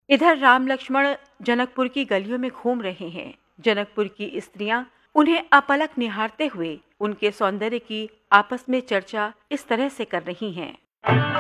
इधर राम लक्ष्मण जनकपुर की गलियों में घूम रहे हैं। जनकपुर की स्त्रियां उन्हें अपलक निहारते हुए उनके सौंदर्य की आपस में चर्चा इस तरह से कर रही हैं।